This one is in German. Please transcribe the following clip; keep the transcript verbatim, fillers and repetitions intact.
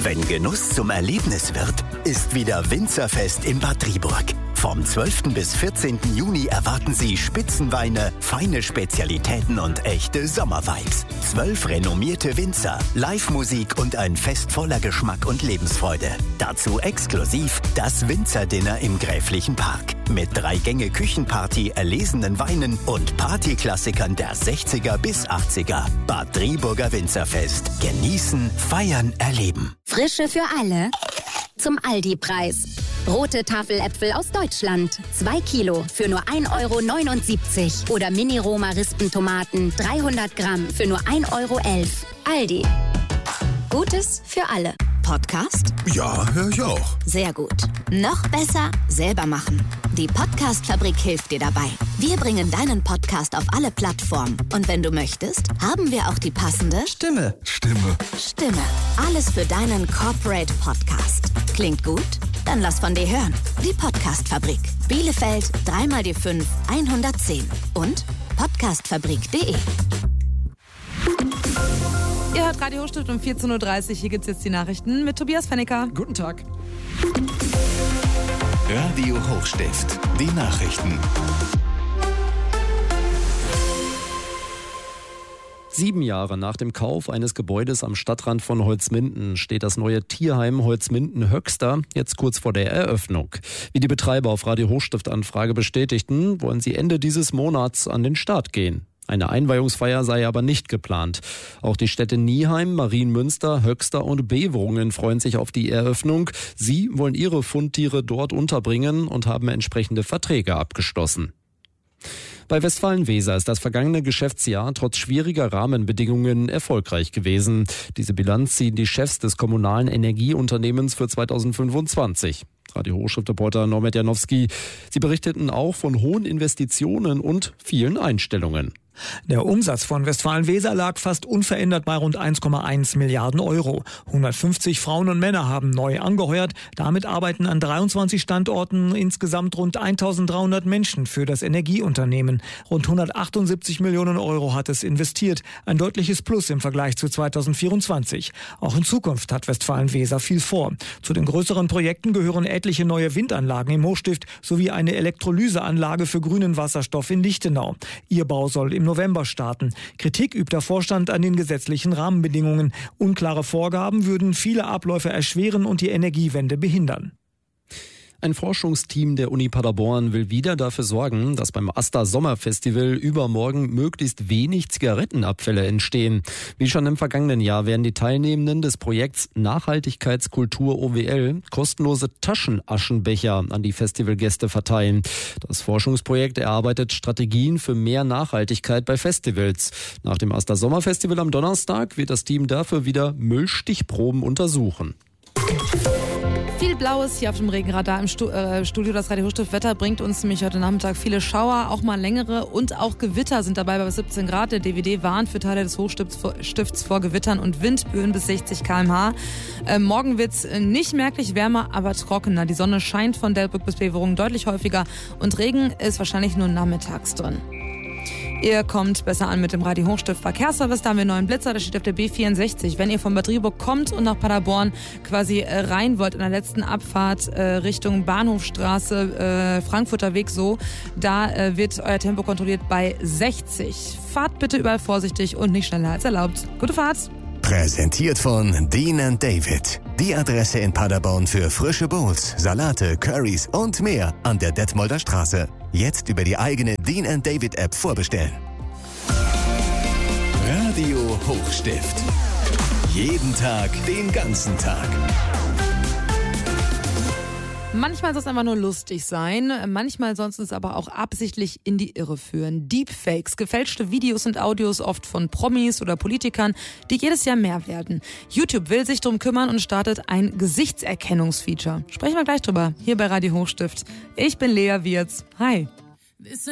Wenn Genuss zum Erlebnis wird, ist wieder Winzerfest in Bad Driburg. Vom zwölften bis vierzehnten Juni erwarten Sie Spitzenweine, feine Spezialitäten und echte Sommervibes. Zwölf renommierte Winzer, Live-Musik und ein Fest voller Geschmack und Lebensfreude. Dazu exklusiv das Winzerdinner im Gräflichen Park. Mit drei Gänge Küchenparty, erlesenen Weinen und Partyklassikern der sechziger bis achtziger. Bad Driburger Winzerfest. Genießen, feiern, erleben. Frische für alle zum Aldi-Preis. Rote Tafeläpfel aus Deutschland. zwei Kilo für nur ein Euro neunundsiebzig. Oder Mini-Roma-Rispentomaten dreihundert Gramm für nur ein Euro elf. Aldi. Gutes für alle. Podcast? Ja, höre ich auch. Sehr gut. Noch besser selber machen. Die Podcast-Fabrik hilft dir dabei. Wir bringen deinen Podcast auf alle Plattformen. Und wenn du möchtest, haben wir auch die passende Stimme. Stimme. Stimme. Alles für deinen Corporate Podcast. Klingt gut? Dann lass von dir hören. Die Podcast-Fabrik. Bielefeld, drei mal die fünf, hundertzehn. Und podcastfabrik punkt de. Ihr hört Radio Hochstift um vierzehn Uhr dreißig. Hier gibt es jetzt die Nachrichten mit Tobias Fennecker. Guten Tag. Radio Hochstift. Die Nachrichten. Sieben Jahre nach dem Kauf eines Gebäudes am Stadtrand von Holzminden steht das neue Tierheim Holzminden-Höxter jetzt kurz vor der Eröffnung. Wie die Betreiber auf Radio Hochstift-Anfrage bestätigten, wollen sie Ende dieses Monats an den Start gehen. Eine Einweihungsfeier sei aber nicht geplant. Auch die Städte Nieheim, Marienmünster, Höxter und Beverungen freuen sich auf die Eröffnung. Sie wollen ihre Fundtiere dort unterbringen und haben entsprechende Verträge abgeschlossen. Bei Westfalen-Weser ist das vergangene Geschäftsjahr trotz schwieriger Rahmenbedingungen erfolgreich gewesen. Diese Bilanz ziehen die Chefs des kommunalen Energieunternehmens für zweitausendfünfundzwanzig. Radio Hochschriftreporter Norbert Janowski. Sie berichteten auch von hohen Investitionen und vielen Einstellungen. Der Umsatz von Westfalen-Weser lag fast unverändert bei rund eins Komma eins Milliarden Euro. hundertfünfzig Frauen und Männer haben neu angeheuert. Damit arbeiten an dreiundzwanzig Standorten insgesamt rund eintausenddreihundert Menschen für das Energieunternehmen. Rund hundertachtundsiebzig Millionen Euro hat es investiert. Ein deutliches Plus im Vergleich zu zweitausendvierundzwanzig. Auch in Zukunft hat Westfalen-Weser viel vor. Zu den größeren Projekten gehören etliche neue Windanlagen im Hochstift sowie eine Elektrolyseanlage für grünen Wasserstoff in Lichtenau. Ihr Bau soll im November starten. Kritik übt der Vorstand an den gesetzlichen Rahmenbedingungen. Unklare Vorgaben würden viele Abläufe erschweren und die Energiewende behindern. Ein Forschungsteam der Uni Paderborn will wieder dafür sorgen, dass beim AStA Sommerfestival übermorgen möglichst wenig Zigarettenabfälle entstehen. Wie schon im vergangenen Jahr werden die Teilnehmenden des Projekts Nachhaltigkeitskultur O W L kostenlose Taschenaschenbecher an die Festivalgäste verteilen. Das Forschungsprojekt erarbeitet Strategien für mehr Nachhaltigkeit bei Festivals. Nach dem AStA Sommerfestival am Donnerstag wird das Team dafür wieder Müllstichproben untersuchen. Viel Blaues hier auf dem Regenradar im Stu- äh, Studio. Das Radio Hochstift Wetter bringt uns nämlich heute Nachmittag viele Schauer, auch mal längere, und auch Gewitter sind dabei bei siebzehn Grad. Der D W D warnt für Teile des Hochstifts vor, Stifts vor Gewittern und Windböen bis sechzig Kilometer pro Stunde. Äh, morgen wird es nicht merklich wärmer, aber trockener. Die Sonne scheint von Delbrück bis Beverungen deutlich häufiger und Regen ist wahrscheinlich nur nachmittags drin. Ihr kommt besser an mit dem Radio Hochstift Verkehrsservice. Da haben wir einen neuen Blitzer, der steht auf der B vierundsechzig. Wenn ihr von Bad Driburg kommt und nach Paderborn quasi äh, rein wollt, in der letzten Abfahrt äh, Richtung Bahnhofstraße, äh, Frankfurter Weg so, da äh, wird euer Tempo kontrolliert bei sechzig. Fahrt bitte überall vorsichtig und nicht schneller als erlaubt. Gute Fahrt! Präsentiert von Dean and David. Die Adresse in Paderborn für frische Bowls, Salate, Currys und mehr an der Detmolder Straße. Jetzt über die eigene Dean and David App vorbestellen. Radio Hochstift. Jeden Tag, den ganzen Tag. Manchmal soll es einfach nur lustig sein, manchmal sonst es aber auch absichtlich in die Irre führen. Deepfakes, gefälschte Videos und Audios, oft von Promis oder Politikern, die jedes Jahr mehr werden. YouTube will sich drum kümmern und startet ein Gesichtserkennungsfeature. Sprechen wir gleich drüber, hier bei Radio Hochstift. Ich bin Lea Wirz. Hi.